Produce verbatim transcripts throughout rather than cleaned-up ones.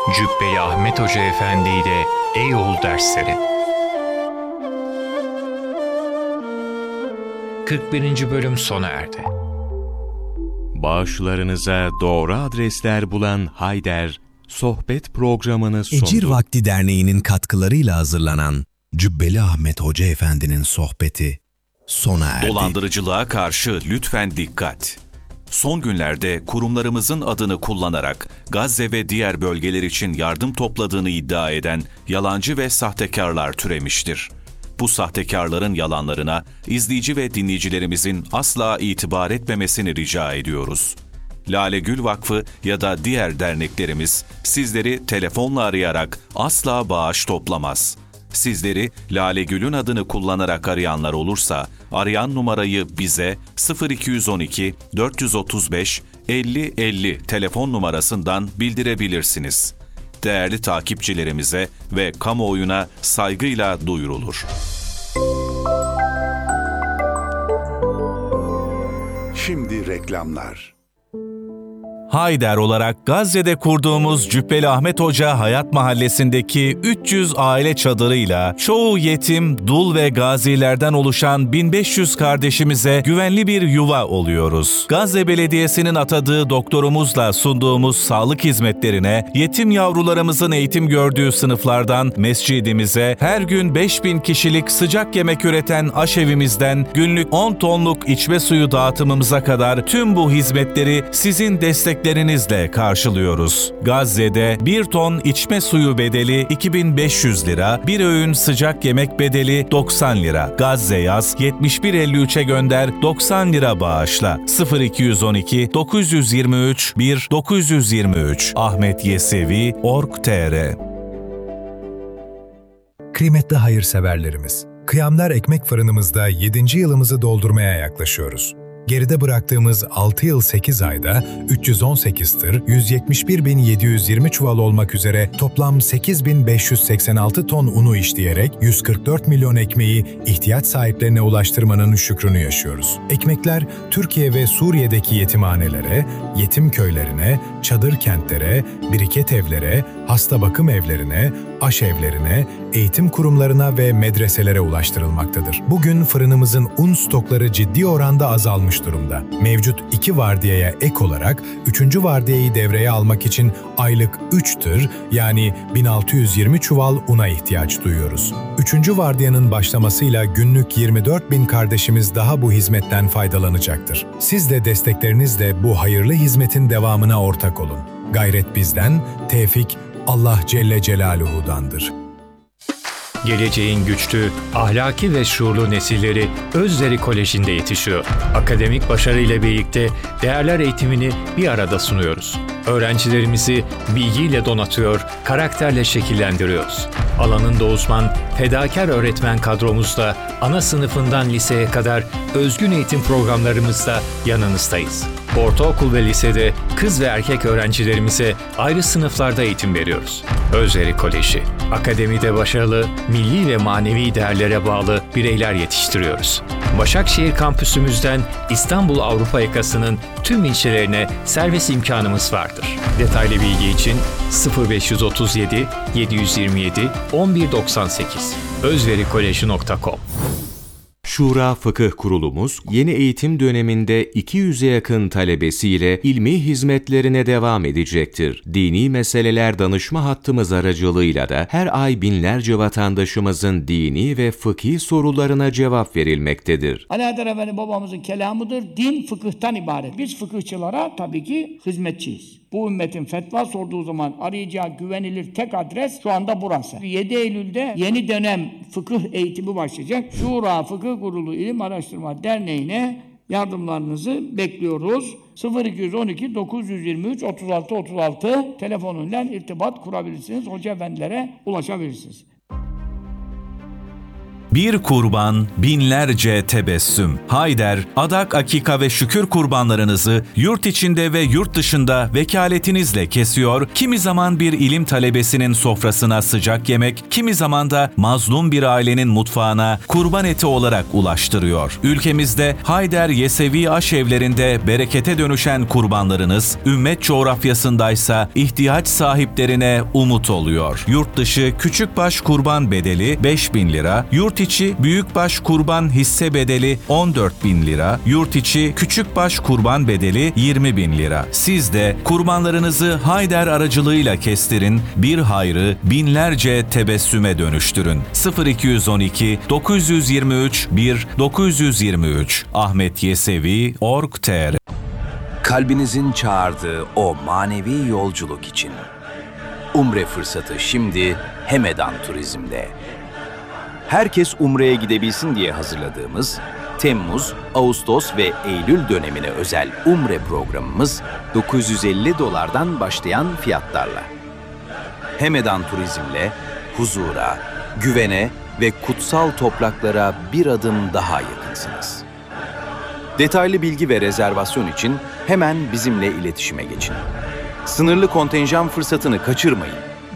Cübbeli Ahmet Hoca Efendi ile Eyoğlu Dersleri kırk birinci bölüm sona erdi. Bağışlarınıza doğru adresler bulan Hayder, sohbet programını sundu. Ecir Vakti Derneği'nin katkılarıyla hazırlanan Cübbeli Ahmet Hoca Efendi'nin sohbeti sona erdi. Dolandırıcılığa karşı lütfen dikkat. Son günlerde kurumlarımızın adını kullanarak Gazze ve diğer bölgeler için yardım topladığını iddia eden yalancı ve sahtekarlar türemiştir. Bu sahtekarların yalanlarına izleyici ve dinleyicilerimizin asla itibar etmemesini rica ediyoruz. Lale Gül Vakfı ya da diğer derneklerimiz sizleri telefonla arayarak asla bağış toplamaz. Sizleri Lale Gül'ün adını kullanarak arayanlar olursa, arayan numarayı bize sıfır iki yüz on iki dört yüz otuz beş elli elli telefon numarasından bildirebilirsiniz. Değerli takipçilerimize ve kamuoyuna saygıyla duyurulur. Şimdi reklamlar. Hayder olarak Gazze'de kurduğumuz Cübbeli Ahmet Hoca Hayat Mahallesi'ndeki üç yüz aile çadırıyla çoğu yetim, dul ve gazilerden oluşan bin beş yüz kardeşimize güvenli bir yuva oluyoruz. Gazze Belediyesi'nin atadığı doktorumuzla sunduğumuz sağlık hizmetlerine, yetim yavrularımızın eğitim gördüğü sınıflardan mescidimize, her gün beş bin kişilik sıcak yemek üreten aşevimizden günlük on tonluk içme suyu dağıtımımıza kadar tüm bu hizmetleri sizin destek Lerinizle karşılıyoruz. Gazze'de bir ton içme suyu bedeli iki bin beş yüz lira, bir öğün sıcak yemek bedeli doksan lira. Gazze yaz yetmiş bir elli üçe gönder doksan lira bağışla. sıfır iki yüz on iki dokuz yüz yirmi üç bir dokuz yüz yirmi üç Ahmet Yesevi nokta org nokta tr. Kıymetli hayırseverlerimiz, Kıyamlar Ekmek Fırınımızda yedinci yılımızı doldurmaya yaklaşıyoruz. Geride bıraktığımız altı yıl sekiz ayda üç yüz on sekiz tır, yüz yetmiş bir bin yedi yüz yirmi çuval olmak üzere toplam sekiz bin beş yüz seksen altı ton unu işleyerek yüz kırk dört milyon ekmeği ihtiyaç sahiplerine ulaştırmanın şükrünü yaşıyoruz. Ekmekler Türkiye ve Suriye'deki yetimhanelere, yetim köylerine, çadır kentlere, biriket evlere, hasta bakım evlerine, aşevlerine, eğitim kurumlarına ve medreselere ulaştırılmaktadır. Bugün fırınımızın un stokları ciddi oranda azalmış durumda. Mevcut iki vardiyaya ek olarak üçüncü vardiyayı devreye almak için aylık üç tır yani bin altı yüz yirmi çuval una ihtiyaç duyuyoruz. Üçüncü vardiyanın başlamasıyla günlük yirmi dört bin kardeşimiz daha bu hizmetten faydalanacaktır. Siz de desteklerinizle bu hayırlı hizmetin devamına ortak olun. Gayret bizden, tevfik Allah Celle Celaluhu'dandır. Geleceğin güçlü, ahlaki ve şuurlu nesilleri Özveri Koleji'nde yetişiyor. Akademik başarıyla birlikte değerler eğitimini bir arada sunuyoruz. Öğrencilerimizi bilgiyle donatıyor, karakterle şekillendiriyoruz. Alanında uzman, fedakar öğretmen kadromuzla ana sınıfından liseye kadar özgün eğitim programlarımızla yanınızdayız. Ortaokul ve lisede kız ve erkek öğrencilerimize ayrı sınıflarda eğitim veriyoruz. Özveri Koleji, akademide başarılı, milli ve manevi değerlere bağlı bireyler yetiştiriyoruz. Başakşehir kampüsümüzden İstanbul Avrupa yakasının tüm ilçelerine servis imkanımız vardır. Detaylı bilgi için sıfır beş otuz yedi yedi yüz yirmi yedi on bir doksan sekiz özveri koleji nokta com. Şura Fıkıh Kurulumuz, yeni eğitim döneminde iki yüze yakın talebesiyle ilmi hizmetlerine devam edecektir. Dini meseleler danışma hattımız aracılığıyla da her ay binlerce vatandaşımızın dini ve fıkhi sorularına cevap verilmektedir. Ali Haydar Efendi babamızın kelamıdır, din fıkıhtan ibaret. Biz fıkıhçılara tabii ki hizmetçiyiz. Bu ümmetin fetva sorduğu zaman arayacağı güvenilir tek adres şu anda burası. yedi Eylül'de yeni dönem fıkıh eğitimi başlayacak. Şura Fıkıh Kurulu İlim Araştırma Derneği'ne yardımlarınızı bekliyoruz. sıfır iki yüz on iki dokuz yüz yirmi üç otuz altı otuz altı telefonuyla irtibat kurabilirsiniz. Hoca efendilere ulaşabilirsiniz. Bir kurban, binlerce tebessüm. Hayder, adak, akika ve şükür kurbanlarınızı yurt içinde ve yurt dışında vekaletinizle kesiyor, kimi zaman bir ilim talebesinin sofrasına sıcak yemek, kimi zaman da mazlum bir ailenin mutfağına kurban eti olarak ulaştırıyor. Ülkemizde Hayder Yesevi aşevlerinde berekete dönüşen kurbanlarınız, ümmet coğrafyasındaysa ihtiyaç sahiplerine umut oluyor. Yurt dışı küçükbaş kurban bedeli beş bin lira, yurt içi büyükbaş kurban hisse bedeli on dört bin lira, yurt içi küçükbaş kurban bedeli yirmi bin lira. Siz de kurbanlarınızı Hayder aracılığıyla kestirin, bir hayrı binlerce tebessüme dönüştürün. sıfır iki on iki dokuz yüz yirmi üç bir dokuz yüz yirmi üç Ahmet Yesevi nokta org nokta tr Kalbinizin çağırdığı o manevi yolculuk için. Umre fırsatı şimdi Hemedan Turizm'de. Herkes Umre'ye gidebilsin diye hazırladığımız Temmuz, Ağustos ve Eylül dönemine özel Umre programımız dokuz yüz elli dolardan başlayan fiyatlarla. Hemedan Turizm'le huzura, güvene ve kutsal topraklara bir adım daha yakınsınız. Detaylı bilgi ve rezervasyon için hemen bizimle iletişime geçin. Sınırlı kontenjan fırsatını kaçırmayın.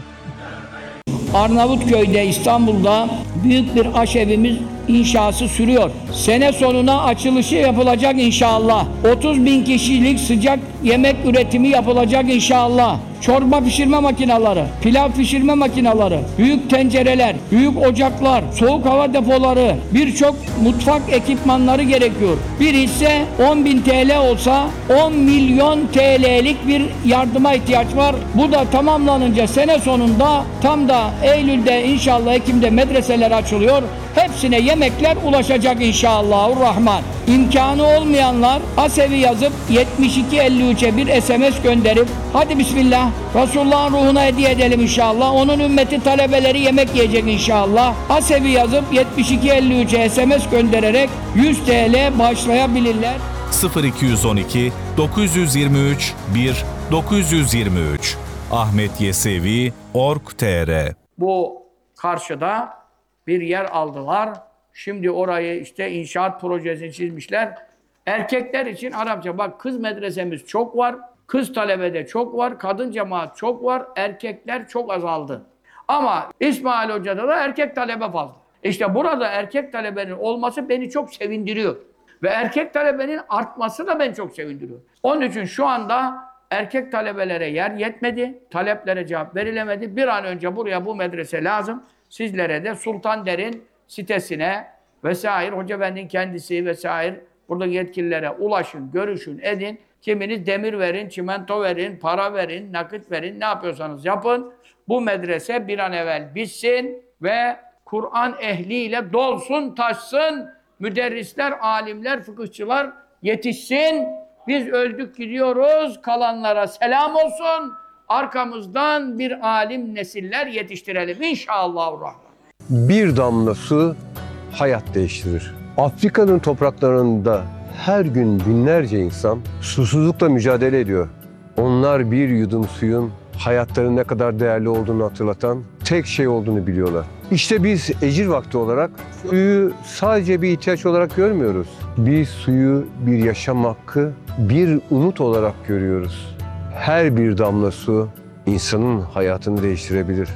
Arnavutköy'de, İstanbul'da büyük bir aşevimiz inşası sürüyor. Sene sonuna açılışı yapılacak inşallah. otuz bin kişilik sıcak yemek üretimi yapılacak inşallah. Çorba pişirme makineleri, pilav pişirme makineleri, büyük tencereler, büyük ocaklar, soğuk hava depoları, birçok mutfak ekipmanları gerekiyor. Bir hisse on bin T L olsa on milyon T L'lik bir yardıma ihtiyaç var. Bu da tamamlanınca sene sonunda tam da Eylül'de inşallah Ekim'de medreseler açılıyor. Hepsine yemekler ulaşacak inşallahurrahman. İmkanı olmayanlar Asevi yazıp yetmiş iki elli üçe bir S M S gönderip hadi bismillah Resulullah'ın ruhuna hediye edelim inşallah. Onun ümmeti talebeleri yemek yiyecek inşallah. Asevi yazıp yetmiş iki elli üçe S M S göndererek yüz T L bağışlayabilirler. sıfır iki on iki dokuz yüz yirmi üç bir dokuz yüz yirmi üç Ahmet Yesevi nokta org nokta tr Bu karşıda bir yer aldılar. Şimdi orayı işte inşaat projesini çizmişler. Erkekler için Arapça bak kız medresemiz çok var. Kız talebede çok var. Kadın cemaat çok var. Erkekler çok azaldı. Ama İsmail Hoca'da da erkek talebe fazla. İşte burada erkek talebenin olması beni çok sevindiriyor. Ve erkek talebenin artması da beni çok sevindiriyor. Onun için şu anda erkek talebelere yer yetmedi. Taleplere cevap verilemedi. Bir an önce buraya bu medrese lazım. Sizlere de Sultan Der'in sitesine vesaire, Hoca Efendi'nin kendisi vesaire buradaki yetkililere ulaşın, görüşün, edin. Kiminiz demir verin, çimento verin, para verin, nakit verin, ne yapıyorsanız yapın. Bu medrese bir an evvel bitsin ve Kur'an ehliyle dolsun, taşsın. Müderrisler, alimler, fıkıhçılar yetişsin. Biz öldük gidiyoruz, kalanlara selam olsun. Arkamızdan bir alim nesiller yetiştirelim inşallahurrahman. Bir damla su hayat değiştirir. Afrika'nın topraklarında her gün binlerce insan susuzlukla mücadele ediyor. Onlar bir yudum suyun hayatlarının ne kadar değerli olduğunu hatırlatan tek şey olduğunu biliyorlar. İşte biz ecir vakti olarak suyu sadece bir ihtiyaç olarak görmüyoruz. Biz suyu bir yaşam hakkı, bir umut olarak görüyoruz. Her bir damla su insanın hayatını değiştirebilir.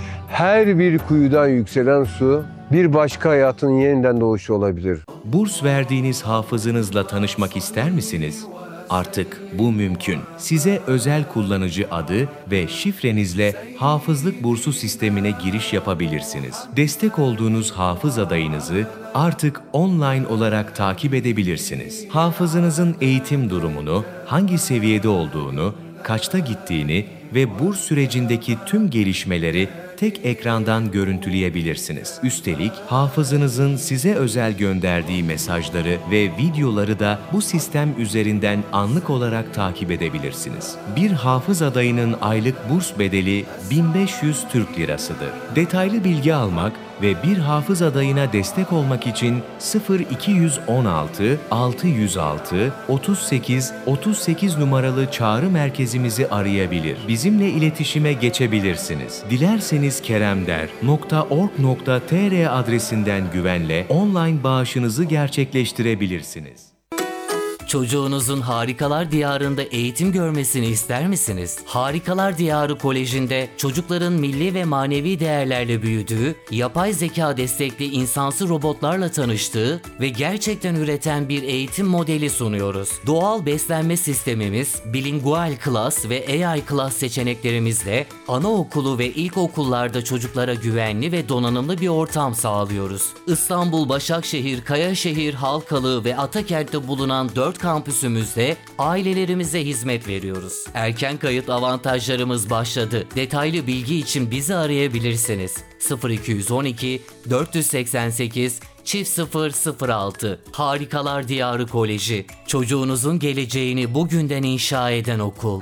Her bir kuyudan yükselen su bir başka hayatın yeniden doğuşu olabilir. Burs verdiğiniz hafızınızla tanışmak ister misiniz? Artık bu mümkün. Size özel kullanıcı adı ve şifrenizle hafızlık bursu sistemine giriş yapabilirsiniz. Destek olduğunuz hafız adayınızı artık online olarak takip edebilirsiniz. Hafızınızın eğitim durumunu, hangi seviyede olduğunu, kaçta gittiğini ve burs sürecindeki tüm gelişmeleri tek ekrandan görüntüleyebilirsiniz. Üstelik hafızınızın size özel gönderdiği mesajları ve videoları da bu sistem üzerinden anlık olarak takip edebilirsiniz. Bir hafız adayının aylık burs bedeli bin beş yüz Türk Lirasıdır. Detaylı bilgi almak ve bir hafız adayına destek olmak için sıfır iki yüz on altı altı yüz altı otuz sekiz otuz sekiz numaralı çağrı merkezimizi arayabilir. Bizimle iletişime geçebilirsiniz. Dilerseniz keremder nokta org nokta tr adresinden güvenle online bağışınızı gerçekleştirebilirsiniz. Çocuğunuzun Harikalar Diyarı'nda eğitim görmesini ister misiniz? Harikalar Diyarı Koleji'nde çocukların milli ve manevi değerlerle büyüdüğü, yapay zeka destekli insansı robotlarla tanıştığı ve gerçekten üreten bir eğitim modeli sunuyoruz. Doğal beslenme sistemimiz, bilingual class ve A I class seçeneklerimizle anaokulu ve ilkokullarda çocuklara güvenli ve donanımlı bir ortam sağlıyoruz. İstanbul, Başakşehir, Kayaşehir, Halkalı ve Atakent'te bulunan dört kampüsümüzde ailelerimize hizmet veriyoruz. Erken kayıt avantajlarımız başladı. Detaylı bilgi için bizi arayabilirsiniz. sıfır iki on iki dört seksen sekiz çift sıfır sıfır altı Harikalar Diyarı Koleji. Çocuğunuzun geleceğini bugünden inşa eden okul.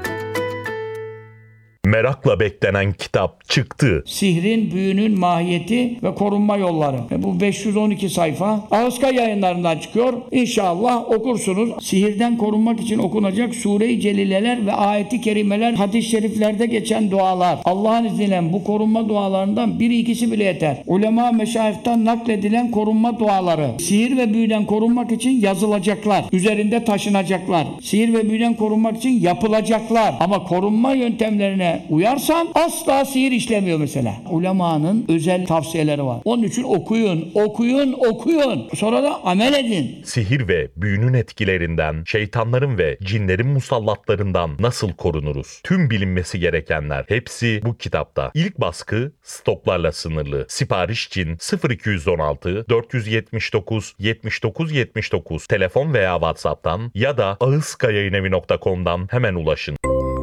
Merakla beklenen kitap çıktı. Sihrin, büyünün mahiyeti ve korunma yolları. E bu beş yüz on iki sayfa Ağızka Yayınlarından çıkıyor. İnşallah okursunuz. Sihirden korunmak için okunacak Sure-i Celileler ve ayeti kerimeler, hadis-i şeriflerde geçen dualar. Allah'ın izniyle bu korunma dualarından biri ikisi bile yeter. Ulema meşayihten nakledilen korunma duaları. Sihir ve büyüden korunmak için yazılacaklar. Üzerinde taşınacaklar. Sihir ve büyüden korunmak için yapılacaklar. Ama korunma yöntemlerine uyarsan asla sihir işlemiyor mesela. Ulemanın özel tavsiyeleri var. Onun için okuyun, okuyun, okuyun. Sonra da amel edin. Sihir ve büyünün etkilerinden, şeytanların ve cinlerin musallatlarından nasıl korunuruz? Tüm bilinmesi gerekenler hepsi bu kitapta. İlk baskı stoklarla sınırlı. Sipariş için sıfır iki on altı dört yetmiş dokuz yetmiş dokuz yetmiş dokuz telefon veya WhatsApp'tan ya da ağızkayayinevi nokta com'dan hemen ulaşın.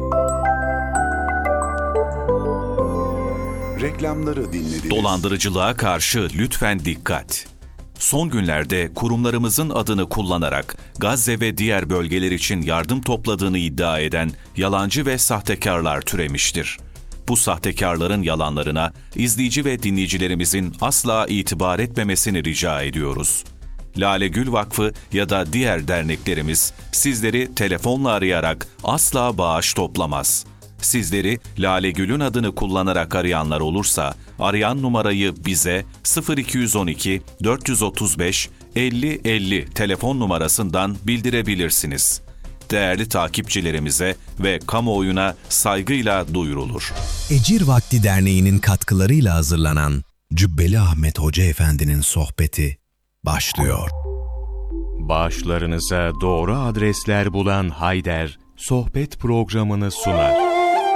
Reklamları dinlediniz. Dolandırıcılığa karşı lütfen dikkat. Son günlerde kurumlarımızın adını kullanarak Gazze ve diğer bölgeler için yardım topladığını iddia eden yalancı ve sahtekarlar türemiştir. Bu sahtekarların yalanlarına izleyici ve dinleyicilerimizin asla itibar etmemesini rica ediyoruz. Lale Gül Vakfı ya da diğer derneklerimiz sizleri telefonla arayarak asla bağış toplamaz. Sizleri Lale Gül'ün adını kullanarak arayanlar olursa, arayan numarayı bize sıfır iki on iki dört otuz beş elli elli telefon numarasından bildirebilirsiniz. Değerli takipçilerimize ve kamuoyuna saygıyla duyurulur. Ecir Vakti Derneği'nin katkılarıyla hazırlanan Cübbeli Ahmet Hoca Efendi'nin sohbeti başlıyor. Bağışlarınıza doğru adresler bulan Hayder, sohbet programını sunar.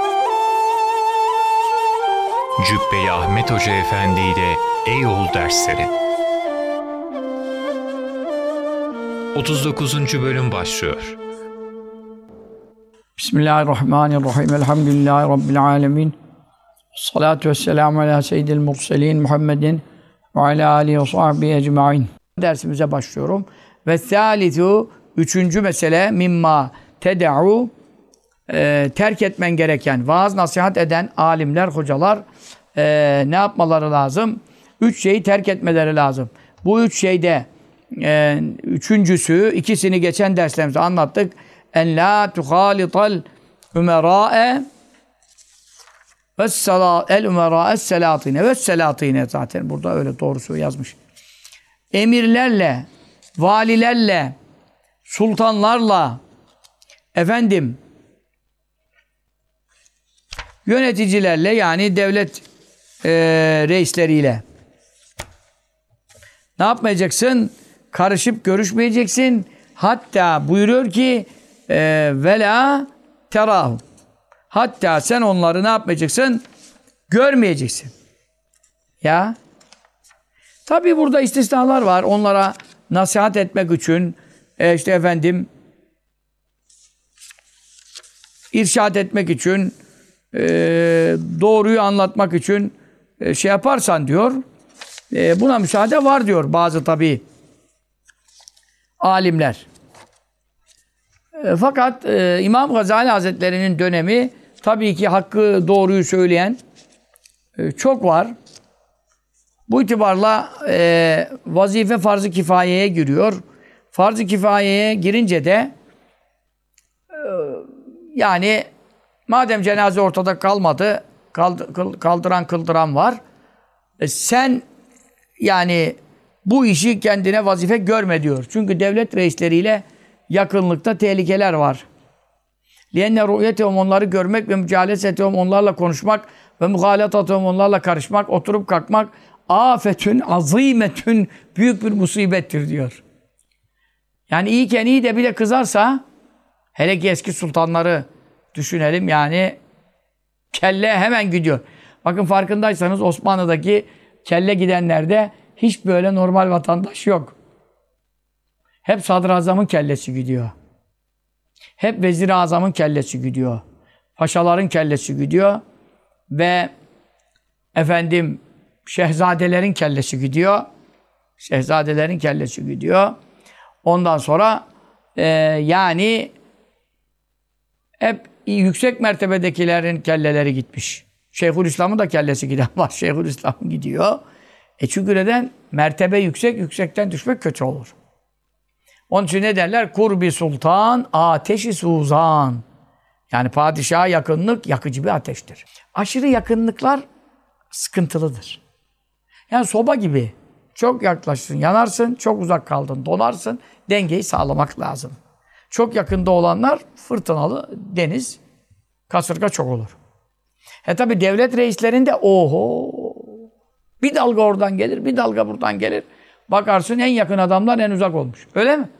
Cübbeli Ahmet Hoca Efendi ile Eyol dersleri. otuz dokuzuncu bölüm başlıyor. Bismillahirrahmanirrahim. Elhamdülillahi Rabbil alemin. Salatu vesselamu ala seyyidil murselin Muhammedin ve ala alihi ve sahbihi ecmain. Dersimize başlıyorum. Ve thalithu, üçüncü mesele mimma ted'u, e, terk etmen gereken, vaaz nasihat eden alimler, hocalar e, ne yapmaları lazım? Üç şeyi terk etmeleri lazım. Bu üç şeyde e, üçüncüsü, ikisini geçen derslerimizde anlattık. En la tuhalital umera'e el umera'e selatine ve selatine, zaten burada öyle doğrusu yazmış. Emirlerle, valilerle, sultanlarla, efendim, yöneticilerle, yani devlet e, reisleriyle ne yapmayacaksın? Karışıp görüşmeyeceksin. Hatta buyuruyor ki e, vela terahu. Hatta sen onları ne yapmayacaksın? Görmeyeceksin. Ya. Tabii burada istisnalar var. Onlara nasihat etmek için, e, işte efendim, irşad etmek için, e, doğruyu anlatmak için e, şey yaparsan diyor, e, buna müsaade var diyor bazı tabii alimler. E, fakat e, İmam Gazali Hazretleri'nin dönemi tabii ki hakkı, doğruyu söyleyen e, çok var. Bu itibarla e, vazife farz-ı kifayeye giriyor. Farz-ı kifayeye girince de e, yani madem cenaze ortada kalmadı, kaldı, kaldıran kıldıran var. E, sen yani bu işi kendine vazife görme diyor. Çünkü devlet reisleriyle yakınlıkta tehlikeler var. لِيَنَّ رُؤْيَتَهُمْ onları görmek ve mücalesetehum onlarla konuşmak ve muhalatatehum onlarla karışmak, oturup kalkmak afetün azimetün büyük bir musibettir diyor. Yani iyiyken iyi de bir de kızarsa hele ki eski sultanları düşünelim yani kelle hemen gidiyor. Bakın farkındaysanız Osmanlı'daki kelle gidenlerde hiç böyle normal vatandaş yok. Hep sadrazamın kellesi gidiyor. Hep vezir-i azamın kellesi gidiyor. Paşaların kellesi gidiyor. Ve efendim şehzadelerin kellesi gidiyor. Şehzadelerin kellesi gidiyor. Ondan sonra e, yani hep yüksek mertebedekilerin kelleleri gitmiş. Şeyhülislam'ın da kellesi giden var. Şeyhülislam gidiyor. E çünkü neden? Mertebe yüksek, yüksekten düşmek kötü olur. Onun için ne derler? Kurbi sultan, ateşi suzan. Yani padişaha yakınlık yakıcı bir ateştir. Aşırı yakınlıklar sıkıntılıdır. Yani soba gibi. Çok yaklaştın, yanarsın, çok uzak kaldın, donarsın. Dengeyi sağlamak lazım. Çok yakında olanlar fırtınalı, deniz, kasırga çok olur. E tabi devlet reislerinde oho bir dalga oradan gelir, bir dalga buradan gelir. Bakarsın en yakın adamlar en uzak olmuş. Öyle mi?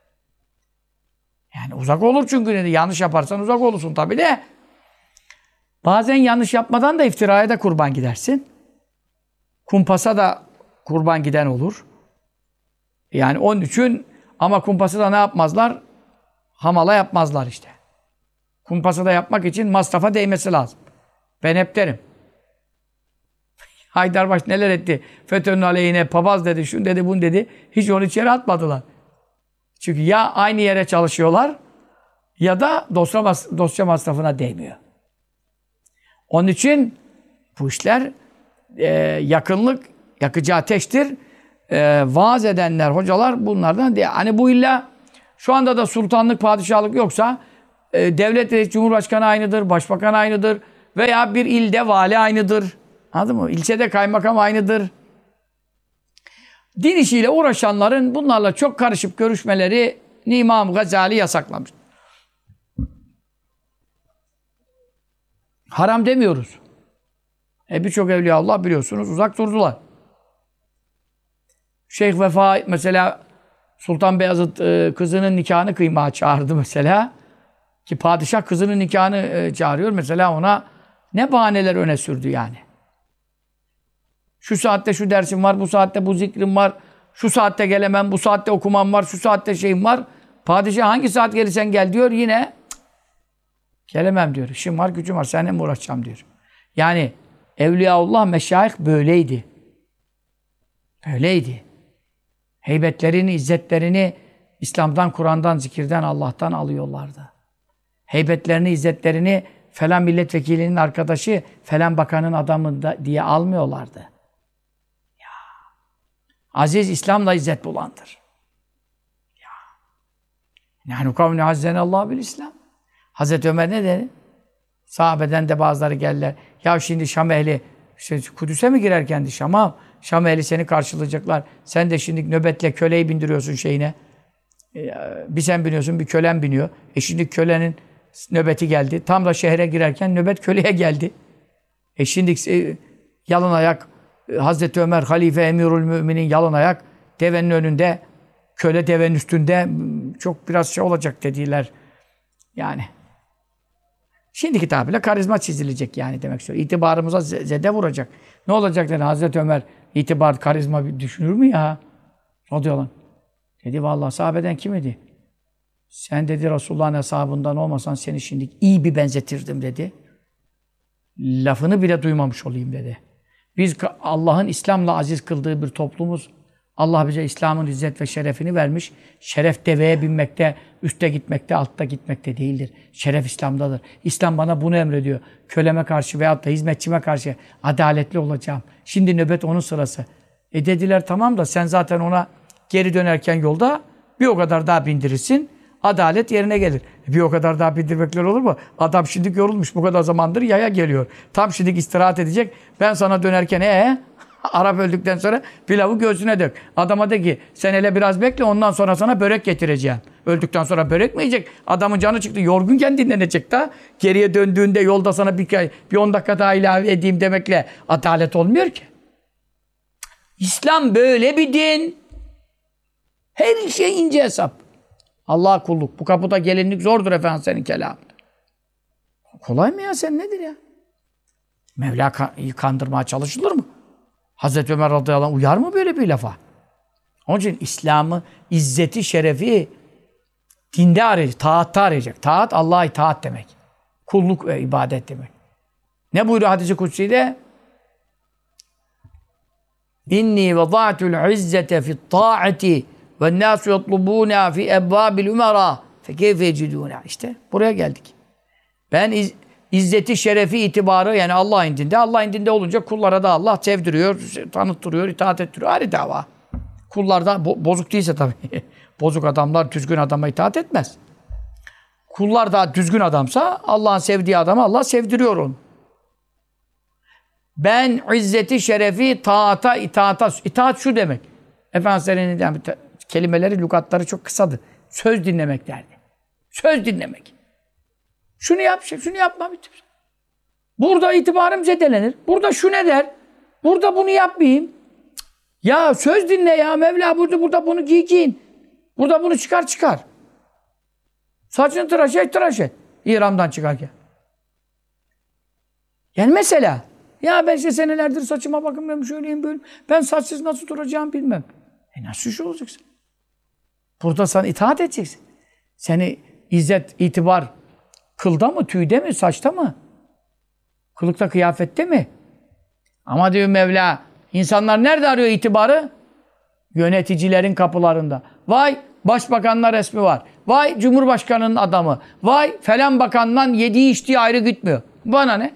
Yani uzak olur çünkü ne? Yanlış yaparsan uzak olursun tabii de. Bazen yanlış yapmadan da iftiraya da kurban gidersin. Kumpasa da kurban giden olur. Yani onun için ama kumpası da ne yapmazlar? Hamala yapmazlar işte. Kumpası da yapmak için masrafa değmesi lazım. Ben hep derim. Haydarbaş neler etti? FETÖ'nün aleyhine papaz dedi, şun dedi, bun dedi. Hiç onu içeri atmadılar. Çünkü ya aynı yere çalışıyorlar ya da dosya, mas dosya masrafına değmiyor. Onun için bu işler e, yakınlık, yakıcı ateştir. E, vaaz edenler, hocalar bunlardan diye. Hani bu illa şu anda da sultanlık, padişahlık yoksa e, devlet reis, cumhurbaşkanı aynıdır, başbakan aynıdır veya bir ilde vali aynıdır. Anladın mı? İlçede kaymakam aynıdır. Din işiyle uğraşanların bunlarla çok karışıp görüşmeleri İmam Gazali yasaklamış. Haram demiyoruz. E birçok evliyaullah biliyorsunuz uzak durdular. Şeyh Vefa mesela Sultan Beyazıt e, kızının nikahını kıymaya çağırdı mesela. Ki padişah kızının nikahını e, çağırıyor. Mesela ona ne bahaneler öne sürdü yani. Şu saatte şu dersim var, bu saatte bu zikrim var, şu saatte gelemem, bu saatte okumam var, şu saatte şeyim var. Padişah hangi saat gelirsen gel diyor, yine cık, gelemem diyor. İşim var, gücüm var, seninle mi uğraşacağım diyor. Yani Evliyaullah, meşayih böyleydi. Böyleydi. Heybetlerini, izzetlerini İslam'dan, Kur'an'dan, zikirden, Allah'tan alıyorlardı. Heybetlerini, izzetlerini falan milletvekilinin arkadaşı, falan bakanın adamı da diye almıyorlardı. Ya. Aziz İslam'la izzet bulandır. Ya. Nahnu kavne azzenallahu bil İslam. Hazreti Ömer ne dedi? Sahabeden de bazıları geldiler. Ya şimdi Şam ehli işte Kudüs'e mi girer kendi Şam'a? Şam ehli seni karşılayacaklar. Sen de şimdi nöbetle köleyi bindiriyorsun şeyine. Bir sen biniyorsun, bir kölen biniyor. E şimdi kölenin nöbeti geldi. Tam da şehre girerken nöbet köleye geldi. E şimdi e, yalın ayak e, Hazreti Ömer, halife, emirül müminin yalın ayak devenin önünde, köle devenin üstünde çok biraz şey olacak dediler. Yani. Şimdiki tabirle karizma çizilecek yani demek istiyor. İtibarımıza zede vuracak. Ne olacak dedi Hazreti Ömer, itibar, karizma bir düşünür mü ya? Radıyallahu anh. Dedi vallahi sahabeden kim idi? Sen dedi Resulullah'ın ashabından olmasan seni şimdi iyi bir benzetirdim dedi. Lafını bile duymamış olayım dedi. Biz Allah'ın İslam'la aziz kıldığı bir toplumuz. Allah bize İslam'ın izzet ve şerefini vermiş. Şeref deveye binmekte, üstte gitmekte, altta gitmekte değildir. Şeref İslam'dadır. İslam bana bunu emrediyor. Köleme karşı veyahut da hizmetçime karşı adaletli olacağım. Şimdi nöbet onun sırası. E dediler tamam da sen zaten ona geri dönerken yolda bir o kadar daha bindirirsin. Adalet yerine gelir. E bir o kadar daha bindirmekler olur mu? Adam şimdi yorulmuş bu kadar zamandır yaya geliyor. Tam şimdi istirahat edecek. Ben sana dönerken ee Arap öldükten sonra pilavı göğsüne dök. Adama de ki sen hele biraz bekle ondan sonra sana börek getireceğim. Öldükten sonra börek mi yiyecek? Adamın canı çıktı. Yorgunken dinlenecek daha. Geriye döndüğünde yolda sana bir, bir on dakika daha ilave edeyim demekle adalet olmuyor ki. İslam böyle bir din. Her şey ince hesap. Allah'a kulluk. Bu kapıda gelinlik zordur efendim senin kelamında. Kolay mı ya sen nedir ya? Mevla'yı kandırmaya çalışılır mı? Hazreti Ömer radıyallahu anh uyar mı böyle bir lafa? Onun için İslam'ı, izzeti, şerefi dinde arayacak, taatta arayacak. Taat Allah'a itaat demek. Kulluk ve ibadet demek. Ne buyuruyor hadis-i kutsi'de? İnni vada'tul izzete fi't ta'ati ve nâsu yatlubûnâ fi ebbâbil umara fe keyfe yecidûnâ. İşte buraya geldik. Ben iz, izzeti, şerefi, itibarı yani Allah indinde. Allah indinde olunca kullara da Allah sevdiriyor, tanıttırıyor, itaat ettiriyor. Ayrı dava. Kullar da bo bozuk değilse tabii. Bozuk adamlar düzgün adama itaat etmez. Kullar da düzgün adamsa Allah'ın sevdiği adama Allah sevdiriyor onu. Ben izzeti, şerefi, taata, itaata. İtaat şu demek. Efendimiz'in yani, kelimeleri, lügatları çok kısadır. Söz dinlemek derdi. Söz dinlemek. Şunu yap, şunu yapma. Bitir. Burada itibarım zedelenir. Burada şu ne der? Burada bunu yapmayayım. Ya söz dinle ya. Mevla burada, burada bunu giy giyin. Burada bunu çıkar çıkar. Saçını tıraş et tıraş et. İhramdan çıkarken. Yani mesela ya ben işte senelerdir saçıma bakmıyorum şöyleyim böyle. Ben saçsız nasıl duracağım bilmem. E nasıl iş olacaksın? Burada sana itaat edeceksin. Seni izzet, itibar kılda mı, tüyde mi, saçta mı? Kılıkta, kıyafette mi? Ama diyor Mevla, insanlar nerede arıyor itibarı? Yöneticilerin kapılarında. Vay başbakanlar resmi var. Vay cumhurbaşkanının adamı. Vay falan bakandan yediği içtiği ayrı gitmiyor. Bana ne?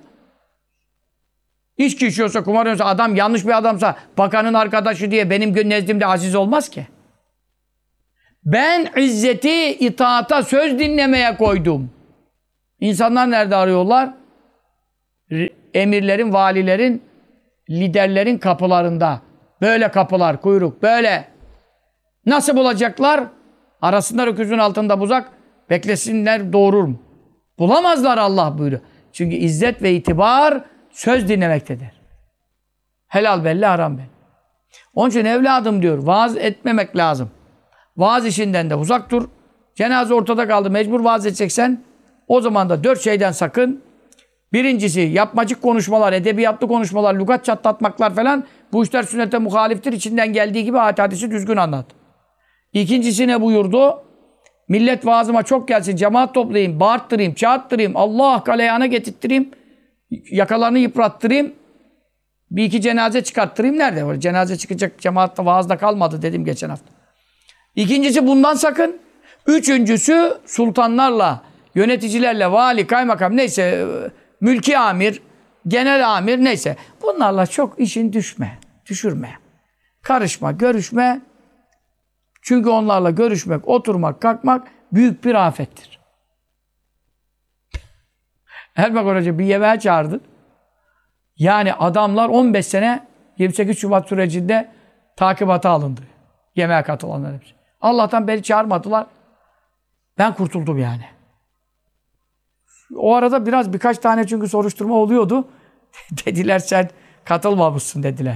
İçki içiyorsa, kumar oynuyorsa, adam yanlış bir adamsa, bakanın arkadaşı diye benim nezdimde aziz olmaz ki. Ben izzeti, itaata, söz dinlemeye koydum. İnsanlar nerede arıyorlar? Emirlerin, valilerin, liderlerin kapılarında. Böyle kapılar, kuyruk, böyle. Nasıl bulacaklar? Arasınlar öküzün altında buzak, beklesinler doğurur mu? Bulamazlar Allah buyuruyor. Çünkü izzet ve itibar söz dinlemektedir. Helal belli, haram belli. Onun için evladım diyor, vaaz etmemek lazım. Vaaz işinden de uzak dur. Cenaze ortada kaldı, mecbur vaaz edeceksen, o zaman da dört şeyden sakın. Birincisi, yapmacık konuşmalar, edebiyatlı konuşmalar, lügat çatlatmaklar falan, bu işler sünnete muhaliftir. İçinden geldiği gibi ayet hadisi düzgün anlat. İkincisi ne buyurdu? Millet vaazıma çok gelsin, cemaat toplayayım, bağırttırayım, çağırttırayım, Allah galeyana getirttireyim, yakalarını yıprattırayım, bir iki cenaze çıkarttırayım. Nerede var? Cenaze çıkacak cemaatta vaazda kalmadı dedim geçen hafta. İkincisi bundan sakın. Üçüncüsü sultanlarla, yöneticilerle, vali, kaymakam neyse, mülki amir, genel amir neyse. Bunlarla çok işin düşme, düşürme. Karışma, görüşme. Çünkü onlarla görüşmek, oturmak, kalkmak büyük bir afettir. Erbakan Hoca bir yemeğe çağırdı. Yani adamlar on beş sene yirmi sekiz Şubat sürecinde takibata alındı. Yemeğe katılanlar hepsi. Allah'tan beni çağırmadılar. Ben kurtuldum yani. O arada biraz birkaç tane çünkü soruşturma oluyordu. Dediler sen katılmamışsın dediler.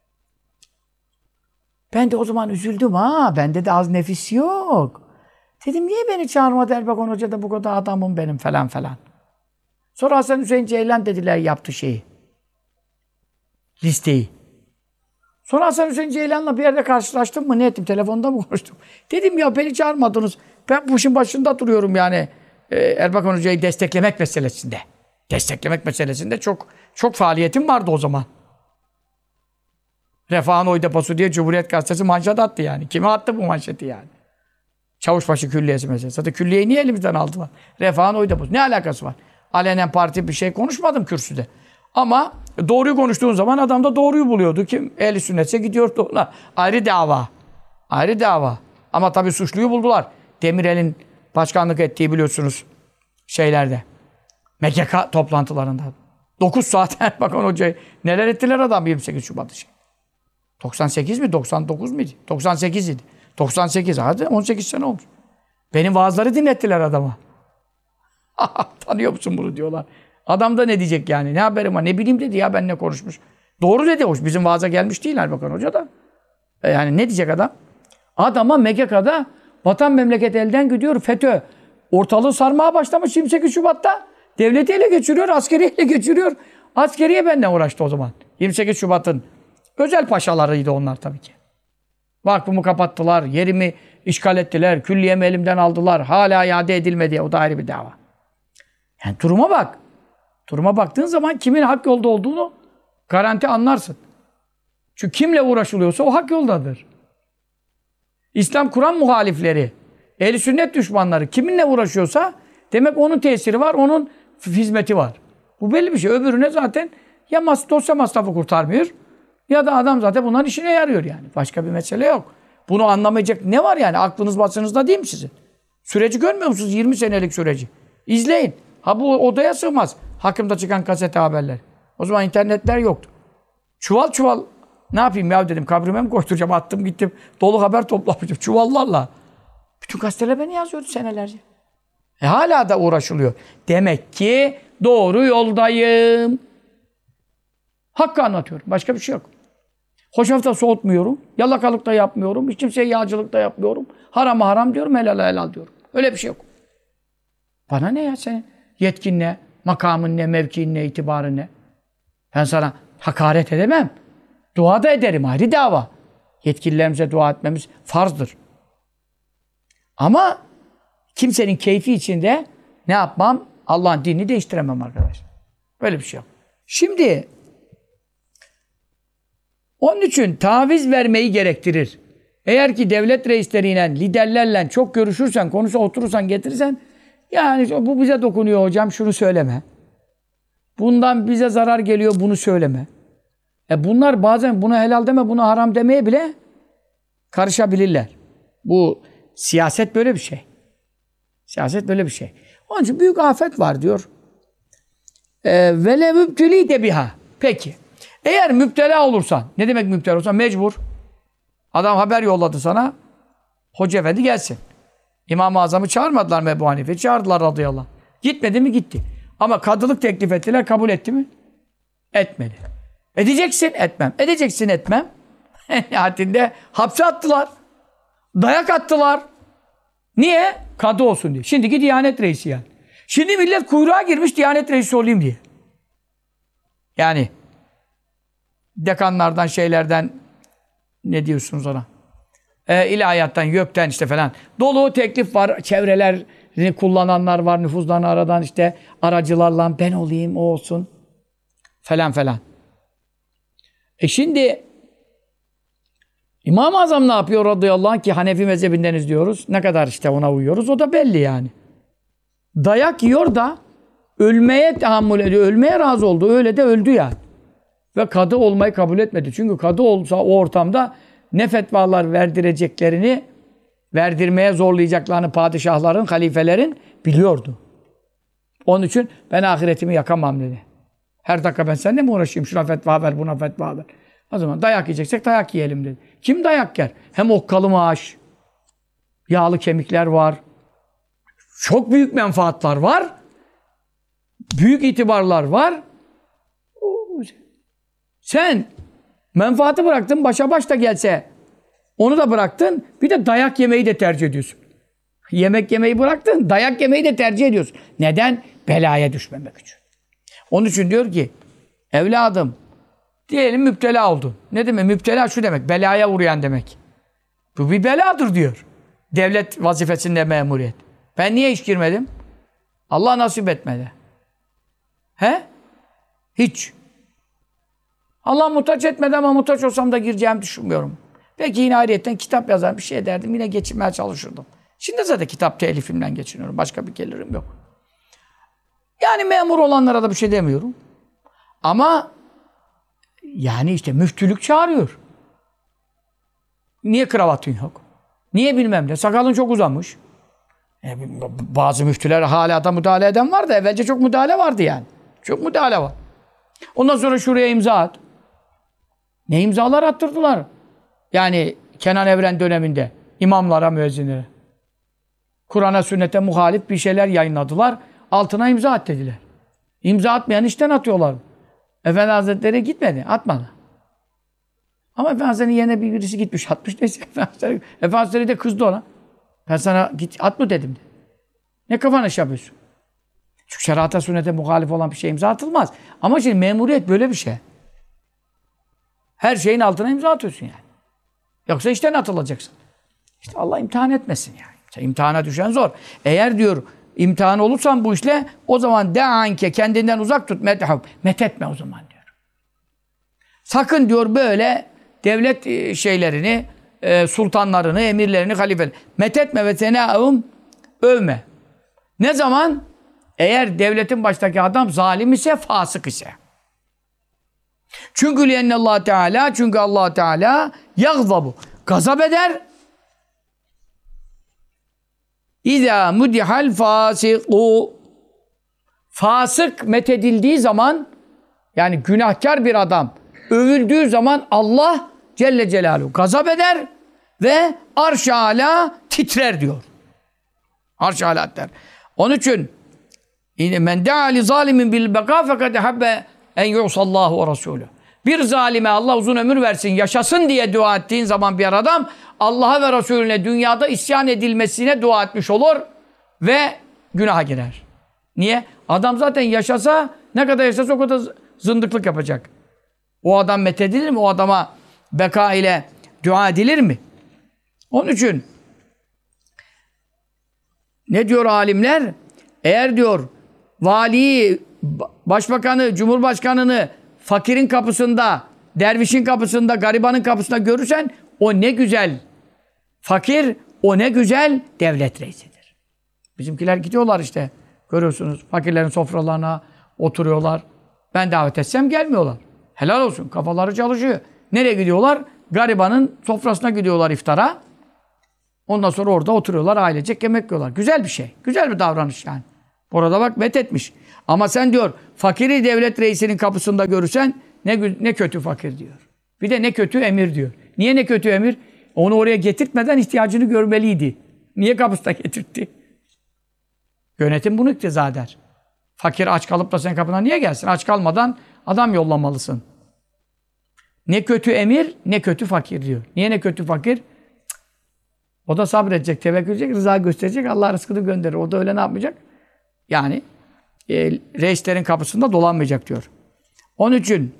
Ben de o zaman üzüldüm ha. Bende de az nefis yok. Dedim niye beni çağırmadı Erbakan Hoca da bu kadar adamım benim falan falan. Sonra Hasan Hüseyin Ceylan dediler yaptı şeyi. Listeyi. Sonra Hasan Hüseyin Ceylan'la bir yerde karşılaştım mı ne ettim? Telefonda mı konuştum? Dedim ya beni çağırmadınız. Ben bu işin başında duruyorum yani. Ee, Erbakan Hoca'yı desteklemek meselesinde. Desteklemek meselesinde çok çok faaliyetim vardı o zaman. Refah'ın oy deposu diye Cumhuriyet Gazetesi manşet attı yani. Kime attı bu manşeti yani? Çavuşbaşı külliyesi meselesi. Zaten külliyeyi niye elimizden aldılar? Refah'ın oy deposu. Ne alakası var? Alenen parti bir şey konuşmadım kürsüde. Ama doğruyu konuştuğun zaman adam da doğruyu buluyordu. Kim ehli sünnetse gidiyordu ona. Ayrı dava. Ayrı dava. Ama tabii suçluyu buldular. Demirel'in başkanlık ettiği biliyorsunuz şeylerde. M K K toplantılarında. dokuz saat Erbakan Hoca'yı neler ettiler adam yirmi sekiz Şubat için. doksan sekiz mi? doksan dokuz muydu? doksan sekiz idi. doksan sekiz. Hadi on sekiz sene olmuş. Benim vaazları dinlettiler adama. Tanıyor musun bunu diyorlar. Adam da ne diyecek yani? Ne haberim var? Ne bileyim dedi ya ben ne konuşmuş. Doğru dedi hoş. Bizim vaaza gelmiş değil Erbakan Hoca da. E yani ne diyecek adam? Adama M K K'da vatan memleket elden gidiyor. FETÖ ortalığı sarmaya başlamış yirmi sekiz Şubat'ta. Devleti ele geçiriyor, askeriye ele geçiriyor. Askeriye benimle uğraştı o zaman. yirmi sekiz Şubat'ın özel paşalarıydı onlar tabii ki. Vakfımı kapattılar, yerimi işgal ettiler, külliyemi elimden aldılar. Hala iade edilmedi. O da ayrı bir dava. Yani duruma bak. Duruma baktığın zaman kimin hak yolda olduğunu garanti anlarsın. Çünkü kimle uğraşılıyorsa o hak yoldadır. İslam Kur'an muhalifleri, ehl-i sünnet düşmanları kiminle uğraşıyorsa demek onun tesiri var, onun hizmeti var. Bu belli bir şey. Öbürüne zaten ya mas dosya masrafı kurtarmıyor ya da adam zaten bunların işine yarıyor yani. Başka bir mesele yok. Bunu anlamayacak ne var yani? Aklınız başınızda değil mi sizin? Süreci görmüyor musunuz? yirmi senelik süreci. İzleyin. Ha bu odaya sığmaz. Hakkımda çıkan gazete haberler. O zaman internetler yoktu. Çuval çuval ne yapayım ya dedim. Kabrime mi koşturacağım? Attım gittim. Dolu haber toplamışım. Çuvallarla. Bütün gazeteler beni yazıyordu senelerce. E hala da uğraşılıyor. Demek ki doğru yoldayım. Hakkı anlatıyorum. Başka bir şey yok. Hoşafta soğutmuyorum. Yalakalık da yapmıyorum. Hiç kimseye yağcılık da yapmıyorum. Harama haram diyorum. Helal helal diyorum. Öyle bir şey yok. Bana ne ya senin? Yetkin ne? Makamın ne? Mevkiin ne? İtibarın ne? Ben sana hakaret edemem. Dua da ederim. Ayrı dava. Yetkililerimize dua etmemiz farzdır. Ama kimsenin keyfi içinde ne yapmam? Allah'ın dinini değiştiremem arkadaşlar. Böyle bir şey yok. Şimdi onun için taviz vermeyi gerektirir. Eğer ki devlet reisleriyle, liderlerle çok görüşürsen, konuşa oturursan, getirirsen yani bu bize dokunuyor hocam, şunu söyleme. Bundan bize zarar geliyor, bunu söyleme. E bunlar bazen buna helal deme, buna haram demeye bile karışabilirler. Bu siyaset böyle bir şey. Siyaset böyle bir şey. Onun için büyük afet var diyor. Ve le mübteli de biha. Peki. Eğer müptela olursan, ne demek müptela olursan? Mecbur. Adam haber yolladı sana. Hoca efendi gelsin. İmam-ı Azam'ı çağırmadılar mı Ebu Hanife? Çağırdılar radıyallahu anh. Gitmedi mi? Gitti. Ama kadılık teklif ettiler. Kabul etti mi? Etmedi. Edeceksin, etmem. Edeceksin, etmem. En nihayetinde hapse attılar. Dayak attılar. Niye? Kadı olsun diye. Şimdiki Diyanet Reisi yani. Şimdi millet kuyruğa girmiş Diyanet Reisi olayım diye. Yani dekanlardan, şeylerden ne diyorsunuz ona? E, ilahiyattan, YÖK'ten işte falan. Dolu teklif var. Çevrelerini kullananlar var. Nüfuzlarını aradan işte aracılarla ben olayım, o olsun. Falan falan. E şimdi İmam-ı Azam ne yapıyor radıyallahu anh ki Hanefi mezhebindeniz diyoruz. Ne kadar işte ona uyuyoruz. O da belli yani. Dayak yiyor da ölmeye tahammül ediyor. Ölmeye razı oldu. Öyle de öldü yani. Ve kadı olmayı kabul etmedi. Çünkü kadı olsa o ortamda ne fetvalar verdireceklerini, verdirmeye zorlayacaklarını padişahların, halifelerin biliyordu. Onun için ben ahiretimi yakamam dedi. Her dakika ben seninle mi uğraşayım? Şuna fetva ver, buna fetva ver. O zaman dayak yiyeceksek dayak yiyelim dedi. Kim dayak yer? Hem okkalı maaş, yağlı kemikler var. Çok büyük menfaatlar var. Büyük itibarlar var. Sen menfaati bıraktın, başa baş da gelse onu da bıraktın. Bir de dayak yemeyi de tercih ediyorsun. Yemek yemeyi bıraktın, dayak yemeyi de tercih ediyorsun. Neden? Belaya düşmemek için. Onun için diyor ki, evladım, diyelim müptela oldun. Ne demek? Müptela şu demek, belaya uğrayan demek. Bu bir beladır diyor. Devlet vazifesinde memuriyet. Ben niye hiç girmedim? Allah nasip etmedi. He? Hiç. Allah muhtaç etmedi ama muhtaç olsam da gireceğimi düşünmüyorum. Belki yine ayrıyetten kitap yazar bir şey ederdim. Yine geçinmeye çalışırdım. Şimdi zaten kitap telifimden geçiniyorum. Başka bir gelirim yok. Yani memur olanlara da bir şey demiyorum. Ama yani işte müftülük çağırıyor. Niye kravatın yok? Niye bilmem ne? Sakalın çok uzamış. E, bazı müftüler hala da müdahale eden var da evvelce çok müdahale vardı yani. Çok müdahale var. Ondan sonra şuraya imza at. Ne imzalar attırdılar? Yani Kenan Evren döneminde imamlara, müezzinlere. Kur'an'a, sünnete muhalif bir şeyler yayınladılar. Altına imza at dediler. İmza atmayan işten atıyorlar. Efendi Hazretleri gitmedi, atmadı. Ama Efendi Hazretleri'nin yerine bir birisi gitmiş, atmış. Neyse Efendi Hazretleri, Efendi Hazretleri de kızdı ona. Ben sana git, at mı dedim. Ne kafana iş yapıyorsun? Çünkü şerata, sünnete muhalif olan bir şey imza atılmaz. Ama şimdi memuriyet böyle bir şey. Her şeyin altına imza atıyorsun yani. Yoksa işten atılacaksın. İşte Allah imtihan etmesin yani. İşte imtihana düşen zor. Eğer diyor imtihan olursan bu işle o zaman de anke kendinden uzak tut methab. Methetme o zaman diyor. Sakın diyor böyle devlet şeylerini, sultanlarını, emirlerini, halifelerini methetme ve tenâhum övme. Ne zaman? Eğer devletin baştaki adam zalim ise, fasık ise. Çünkü Allah Teala, çünkü Allah Teala yagzabu, gazap eder. İzâ mudihal fâsikû, fasık methedildiği zaman, yani günahkar bir adam övüldüğü zaman Allah Celle Celaluhu gazap eder ve arş-ı âlâ titrer diyor. Arş-ı âlâ titrer. Onun için men da'a li zalimin bil beka fekad habbe en yusallahu ve rasulü. Bir zalime Allah uzun ömür versin, yaşasın diye dua ettiğin zaman bir adam Allah'a ve Resulüne dünyada isyan edilmesine dua etmiş olur ve günaha girer. Niye? Adam zaten yaşasa, ne kadar yaşasa o kadar zındıklık yapacak. O adam methedilir mi? O adama beka ile dua edilir mi? Onun için ne diyor alimler? Eğer diyor valiyi, başbakanı, cumhurbaşkanını fakirin kapısında, dervişin kapısında, garibanın kapısında görürsen o ne güzel fakir, o ne güzel devlet reisidir. Bizimkiler gidiyorlar işte. Görüyorsunuz fakirlerin sofralarına oturuyorlar. Ben davet etsem gelmiyorlar. Helal olsun. Kafaları çalışıyor. Nereye gidiyorlar? Garibanın sofrasına gidiyorlar iftara. Ondan sonra orada oturuyorlar. Ailecek yemek yiyorlar. Güzel bir şey. Güzel bir davranış yani. Orada bak methetmiş. Ama sen diyor fakiri devlet reisinin kapısında görürsen ne, ne kötü fakir diyor. Bir de ne kötü emir diyor. Niye ne kötü emir? Onu oraya getirtmeden ihtiyacını görmeliydi. Niye kapısına getirtti? Yönetim bunu iktiza eder. Fakir aç kalıp da senin kapına niye gelsin? Aç kalmadan adam yollamalısın. Ne kötü emir, ne kötü fakir diyor. Niye ne kötü fakir? Cık. O da sabredecek, tevekkül edecek, rıza gösterecek, Allah rızkını gönderir. O da öyle ne yapmayacak? Yani e, reislerin kapısında dolanmayacak diyor. Onun için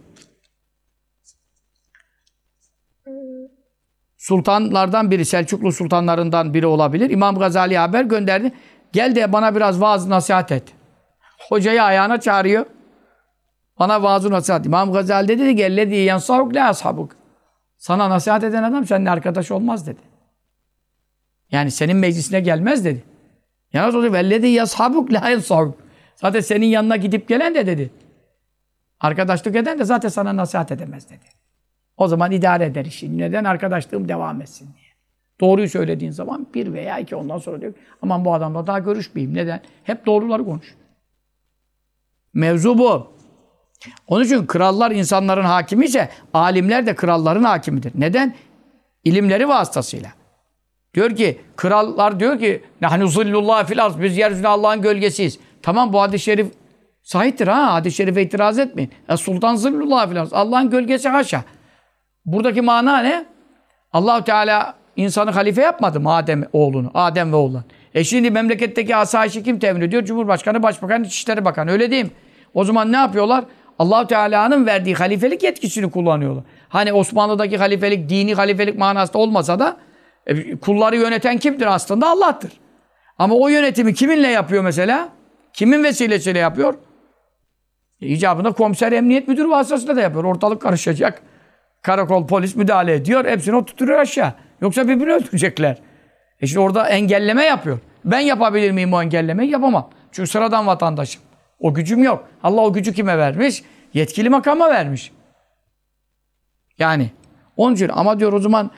sultanlardan biri, Selçuklu sultanlarından biri olabilir. İmam Gazali'ye haber gönderdi. Gel de bana biraz vaaz nasihat et. Hocayı ayağına çağırıyor. Bana vaaz nasihat. İmam Gazali dedi ki ellezî yansahuk la ashabuk. Sana nasihat eden adam seninle arkadaş olmaz dedi. Yani senin meclisine gelmez dedi. Ya nasıl olacak? Vellezî yashabuk la yansahuk. Zaten senin yanına gidip gelen de dedi. Arkadaşlık eden de zaten sana nasihat edemez dedi. O zaman idare eder işi. Neden? Arkadaşlığım devam etsin diye. Doğruyu söylediğin zaman bir veya iki ondan sonra diyor aman bu adamla daha görüşmeyeyim. Neden? Hep doğruları konuş. Mevzu bu. Onun için krallar insanların hakimi ise alimler de kralların hakimidir. Neden? İlimleri vasıtasıyla. Diyor ki krallar diyor ki nahnu zillullah fil arz, biz yeryüzünde Allah'ın gölgesiyiz. Tamam bu hadis-i şerif sahiptir ha. Hadis-i şerife itiraz etmeyin. E, Sultan zillullah fil arz. Allah'ın gölgesi haşa. Buradaki mana ne? Allah-u Teala insanı halife yapmadı mı Adem oğlunu? Adem ve oğlan. E şimdi memleketteki asayişi kim temin ediyor? Cumhurbaşkanı, Başbakan, İçişleri Bakanı. Öyle değil mi? O zaman ne yapıyorlar? Allah-u Teala'nın verdiği halifelik yetkisini kullanıyorlar. Hani Osmanlı'daki halifelik, dini halifelik manasında olmasa da e, kulları yöneten kimdir aslında? Allah'tır. Ama o yönetimi kiminle yapıyor mesela? Kimin vesilesiyle yapıyor? E, icabında komiser, emniyet müdürü vasıtasıyla da yapıyor. Ortalık karışacak. Karakol, polis müdahale ediyor. Hepsini oturtuyor aşağı. Yoksa birbirini öldürecekler. E şimdi orada engelleme yapıyor. Ben yapabilir miyim o engellemeyi? Yapamam. Çünkü sıradan vatandaşım. O gücüm yok. Allah o gücü kime vermiş? Yetkili makama vermiş. Yani onun için ama diyor o zaman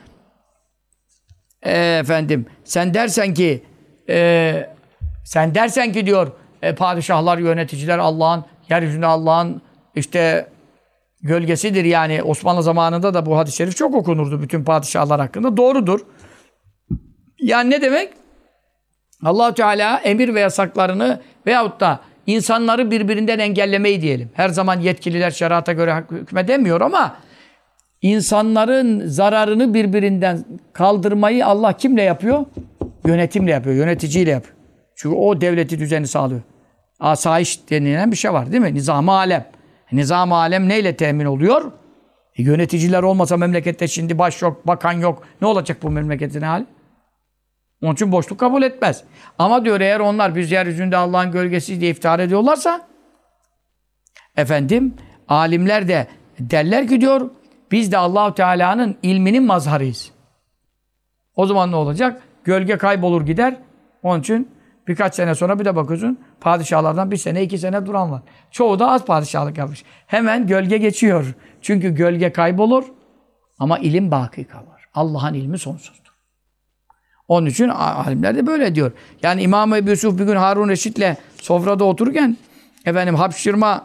e, efendim sen dersen ki e, sen dersen ki diyor e, padişahlar, yöneticiler Allah'ın, yeryüzünde Allah'ın işte gölgesidir yani. Osmanlı zamanında da bu hadis-i şerif çok okunurdu bütün padişahlar hakkında. Doğrudur. Yani ne demek? Allah-u Teala emir ve yasaklarını veyahut da insanları birbirinden engellemeyi diyelim. Her zaman yetkililer şerata göre hükmedemiyor ama insanların zararını birbirinden kaldırmayı Allah kimle yapıyor? Yönetimle yapıyor, yöneticiyle yapıyor. Çünkü o devleti düzeni sağlıyor. Asayiş denilen bir şey var değil mi? Nizam-ı alem. Nizam-ı alem neyle temin oluyor? E, yöneticiler olmasa memlekette şimdi baş yok, bakan yok. Ne olacak bu memleketin hali? Onun için boşluk kabul etmez. Ama diyor eğer onlar biz yeryüzünde Allah'ın gölgesi diye iftihar ediyorlarsa efendim alimler de derler ki diyor biz de Allah-u Teala'nın ilminin mazharıyız. O zaman ne olacak? Gölge kaybolur gider. Onun için birkaç sene sonra bir de bakıyorsun padişahlardan bir sene iki sene duran var. Çoğu da az padişahlık yapmış. Hemen gölge geçiyor. Çünkü gölge kaybolur ama ilim baki kalır. Allah'ın ilmi sonsuzdur. Onun için alimler de böyle diyor. Yani İmam Ebu Yusuf bir gün Harun Reşit'le sofrada otururken efendim hapşırma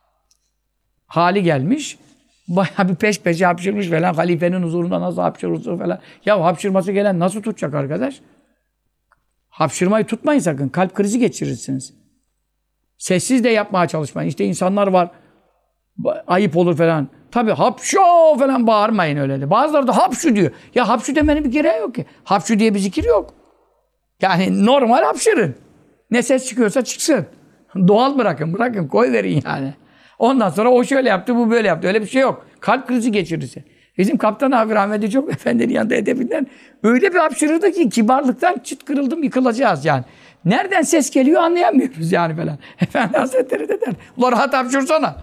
hali gelmiş. Bayağı bir peş peşe hapşırmış falan. Halifenin huzurunda nasıl hapşırırsa falan. Ya hapşırması gelen nasıl tutacak arkadaş? Hapşırmayı tutmayın sakın. Kalp krizi geçirirsiniz. Sessiz de yapmaya çalışmayın. İşte insanlar var. Ayıp olur falan. Tabii hapşo falan bağırmayın öyle de. Bazıları da hapşu diyor. Ya hapşu demenin bir gereği yok ki. Hapşu diye bir zikir yok. Yani normal hapşırın. Ne ses çıkıyorsa çıksın. Doğal bırakın, bırakın. Koy verin yani. Ondan sonra o şöyle yaptı, bu böyle yaptı. Öyle bir şey yok. Kalp krizi geçirirse. Bizim kaptan abi rahmetli çok efendinin yanında edebinden öyle bir hapşırırdı ki kibarlıktan çıt kırıldım yıkılacağız yani. Nereden ses geliyor anlayamıyoruz yani falan. Efendi Hazretleri de der. Ulan rahat hapşırsana.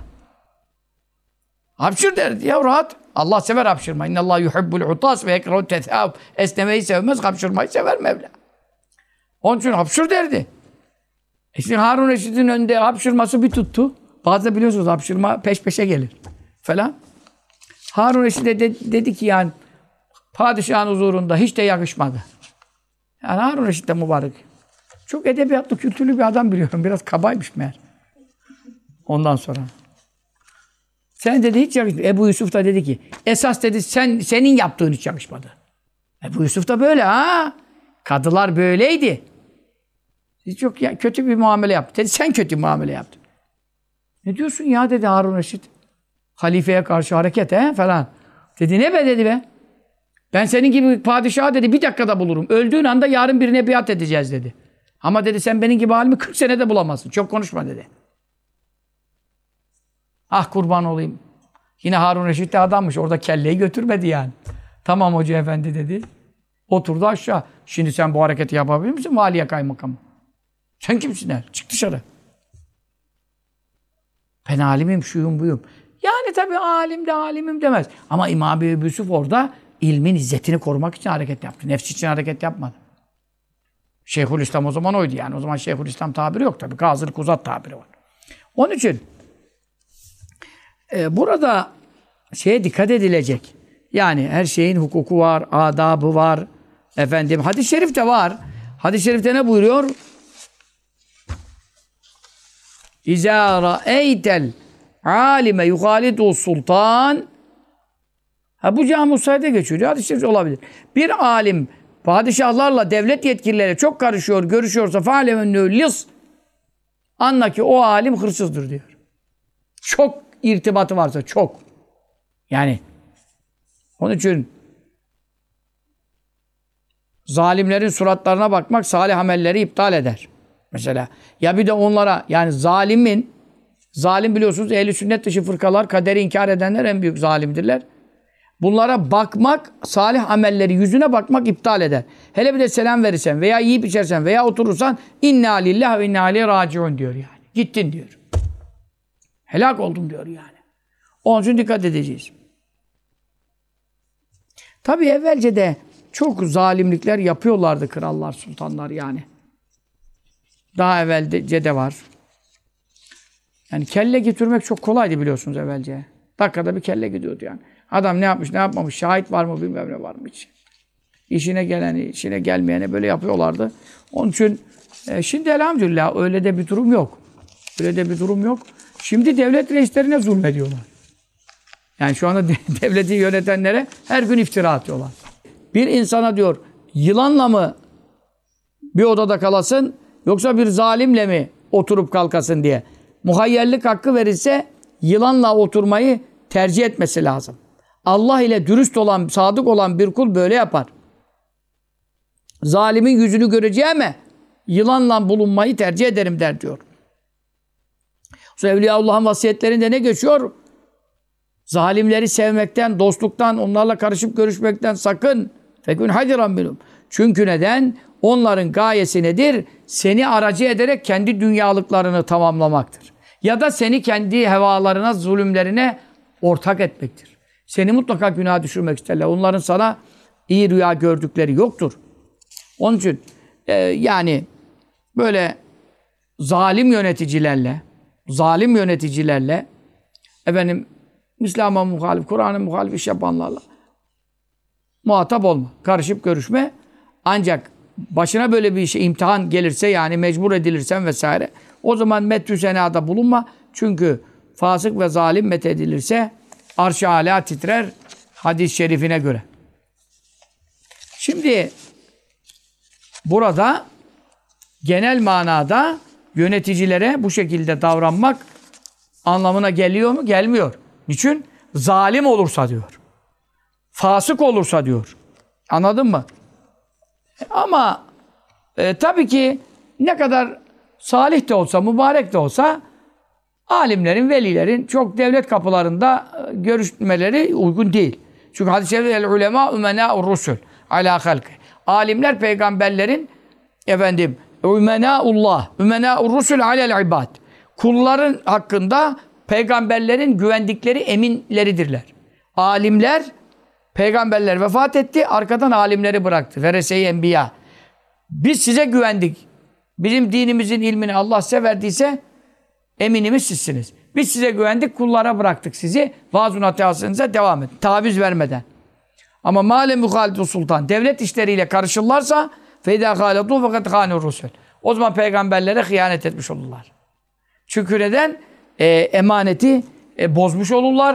Hapşır derdi ya rahat. Allah sever hapşırma. İnnallâhu yuhibbul utas ve yekrahut tethâv. Esnemeyi sevmez, hapşırmayı sever Mevla. Onun için hapşır derdi. İşte Harun Reşit'in önünde hapşırması bir tuttu. Bazı biliyorsunuz hapşırma peş peşe gelir. Falan. Harun Reşit de dedi ki yani padişahın huzurunda hiç de yakışmadı. Yani Harun Reşit de mübarek. Çok edebiyatlı, kültürlü bir adam biliyorum. Biraz kabaymış meğer. Ondan sonra. Sen dedi hiç yakışmadı. Ebu Yusuf da dedi ki esas dedi sen senin yaptığın hiç yakışmadı. Ebu Yusuf da böyle ha. Kadılar böyleydi. Çok ya, kötü bir muamele yaptı. Dedi sen kötü bir muamele yaptın. Ne diyorsun ya dedi Harun Reşit. Halifeye karşı hareket he falan. Dedi ne be dedi be. Ben senin gibi padişahı dedi bir dakikada bulurum. Öldüğün anda yarın birine biat edeceğiz dedi. Ama dedi sen benim gibi halimi kırk senede bulamazsın. Çok konuşma dedi. Ah kurban olayım. Yine Harun Reşit de adammış. Orada kelleyi götürmedi yani. Tamam hoca efendi dedi. Oturdu aşağı. Şimdi sen bu hareketi yapabilir misin? Valiye kaymakamı. Sen kimsin der? Çık dışarı. Ben alimim, şuyum, buyum. Yani tabii alim de alimim demez. Ama İmam Ebu Yusuf orada ilmin izzetini korumak için hareket yaptı. Nefsi için hareket yapmadı. Şeyhülislam o zaman oydu yani. O zaman Şeyhülislam tabiri yok tabii. Kazır Kuzat tabiri var. Onun için e, burada şeye dikkat edilecek. Yani her şeyin hukuku var, adabı var. Efendim hadis-i şerifte var. Hadis-i şerifte ne buyuruyor? İzâ ra'eytel alime yuhalidu sultan. Ha bu Cami Musa'da geçiyor. Hadis-i şerif olabilir. Bir alim padişahlarla, devlet yetkilileri çok karışıyor, görüşüyorsa fâlemennû lis. Anla ki o alim hırsızdır diyor. Çok irtibatı varsa, çok. Yani onun için zalimlerin suratlarına bakmak salih amelleri iptal eder. Mesela ya bir de onlara yani zalimin zalim biliyorsunuz ehli sünnet dışı fırkalar kaderi inkar edenler en büyük zalimdirler. Bunlara bakmak salih amelleri yüzüne bakmak iptal eder. Hele bir de selam verirsen veya yiyip içersen veya oturursan inna lillahi ve inna ileyhi raciun diyor yani. Gittin diyor. Helak oldum diyor yani. Onun için dikkat edeceğiz. Tabii evvelce de çok zalimlikler yapıyorlardı krallar, sultanlar yani. Daha evvelce de var. Yani kelle getirmek çok kolaydı biliyorsunuz evvelce. Dakikada bir kelle gidiyordu yani. Adam ne yapmış, ne yapmamış, şahit var mı, bilmem ne var mı hiç. İşine geleni, işine gelmeyene böyle yapıyorlardı. Onun için e, şimdi elhamdülillah öyle de bir durum yok. Öyle de bir durum yok. Şimdi devlet reislerine zulmediyorlar. Yani şu anda devleti yönetenlere her gün iftira atıyorlar. Bir insana diyor, yılanla mı bir odada kalasın, yoksa bir zalimle mi oturup kalkasın diye. Muhayyerlik hakkı verilse yılanla oturmayı tercih etmesi lazım. Allah ile dürüst olan, sadık olan bir kul böyle yapar. Zalimin yüzünü göreceğime yılanla bulunmayı tercih ederim der diyor. Evliyaullah'ın vasiyetlerinde ne geçiyor? Zalimleri sevmekten, dostluktan, onlarla karışıp görüşmekten sakın. Fekün hadiran minhum. Çünkü neden? Onların gayesi nedir? Seni aracı ederek kendi dünyalıklarını tamamlamaktır. Ya da seni kendi hevalarına, zulümlerine ortak etmektir. Seni mutlaka günaha düşürmek isterler. Onların sana iyi rüya gördükleri yoktur. Onun için e, yani böyle zalim yöneticilerle, zalim yöneticilerle, efendim İslam'a muhalif, Kur'an'a muhalif iş yapanlarla muhatap olma. Karışıp görüşme. Ancak başına böyle bir şey imtihan gelirse, yani mecbur edilirsen vesaire, o zaman meddü senada bulunma. Çünkü fasık ve zalim methedilirse arş-ı âlâ titrer hadis-i şerifine göre. Şimdi burada genel manada yöneticilere bu şekilde davranmak anlamına geliyor mu? Gelmiyor. Niçin? Zalim olursa diyor. Fasık olursa diyor. Anladın mı? Ama e, tabii ki ne kadar salih de olsa, mübarek de olsa alimlerin, velilerin çok devlet kapılarında e, görüşmeleri uygun değil. Çünkü hadis-i şerifte el ulema ümenâ'ur rusul alâ halkı. Alimler peygamberlerin efendim ümenâullah, ümenâur rusul alel ibad. Kulların hakkında peygamberlerin güvendikleri eminleridirler. Alimler, peygamberler vefat etti, arkadan alimleri bıraktı. Verese-i enbiya. Biz size güvendik. Bizim dinimizin ilmini Allah size verdiyse eminimiz sizsiniz. Biz size güvendik, kullara bıraktık sizi. Vaaz-ı nasihatınıza devam edin. Taviz vermeden. Ama mâle muhalitu sultan, devlet işleriyle karışırlarsa feyda hâletu fakat hânur rusul. O zaman peygamberlere hıyanet etmiş olurlar. Çünkü neden? E, emaneti e, bozmuş olurlar.